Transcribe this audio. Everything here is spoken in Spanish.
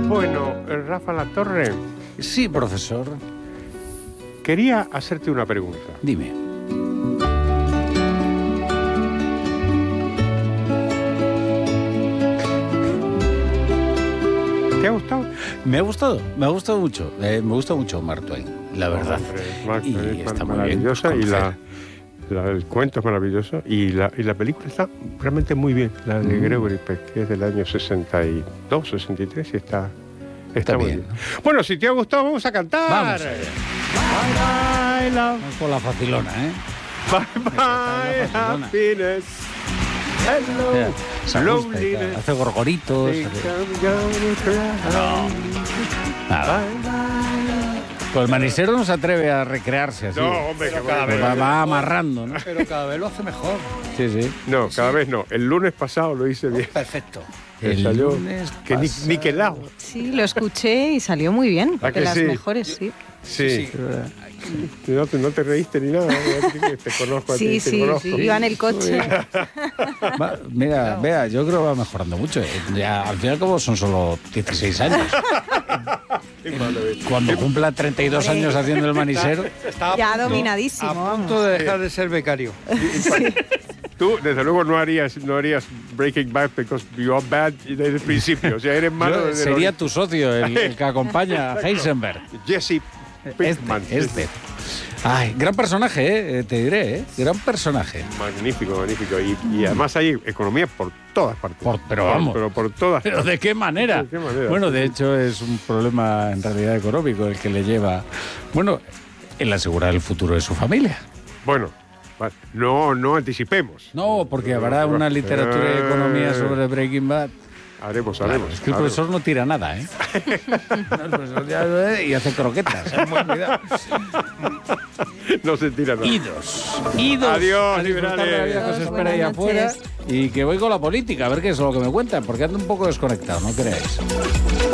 Bueno, Rafa Latorre, Sí, profesor. quería hacerte una pregunta. Dime. ¿Te ha gustado? Me ha gustado mucho. Me gusta mucho Mark Twain, la verdad. Hombre, Mark Y Twain es está muy bien maravillosa y conocer. el cuento es maravilloso y la película está realmente muy bien. La de Gregory Peck, que es del año 62, 63 y está muy bien, bien. ¿no? Bueno, si te ha gustado, vamos a cantar. Vamos allá. Bye, bye, love. Vamos con la facilona, ¿eh? Bye, bye, Barcelona. happiness. Hello, Mira, se ajusta y tal, loneliness. hace gorgoritos. Think hace- I'm gonna cry. Nada. Bye, bye. Pues el manisero no se atreve a recrearse así. No, hombre, que cada Pues vez va amarrando, ¿no? Pero cada vez lo hace mejor. Sí, sí. No, cada vez no. El lunes pasado lo hice bien. Perfecto. Que El salió lunes que pasado. niquelado. Sí, lo escuché y salió muy bien. ¿A que De las sí? mejores, sí. Sí. No te reíste ni nada. Te conozco a ti, Sí, te sí, conozco. sí. Iba en el coche. Mira, vea, yo creo que va mejorando mucho. Ya, al final, como son solo 16 años. Cuando cumpla 32 años haciendo el manisero. Está Ya dominadísimo, A punto vamos. de dejar de ser becario. Tú, desde luego, no harías Breaking Bad because you are bad desde el principio. O sea, eres malo Yo desde sería tu socio, el que acompaña a Heisenberg. Jesse Pinkman. Ay, gran personaje, te diré, Gran personaje. Magnífico, magnífico. Y además hay economía por todas partes. Pero vamos. Pero por todas ¿Pero de qué manera? ¿De qué manera? Bueno, de hecho es un problema en realidad económico el que le lleva, bueno, el asegurar el futuro de su familia. Bueno, vale. No anticipemos. No, porque habrá una literatura de economía sobre Breaking Bad. Haremos. Es que el haremos. profesor no tira nada, ¿eh? No, el profesor ya, y hace croquetas. Muy cuidado. No se tira nada. Idos. Adiós, a disfrutar de la vida que os liberales. espera ahí Buenas afuera. noches. Y que voy con la política, a ver qué es lo que me cuentan, porque ando un poco desconectado, no creáis.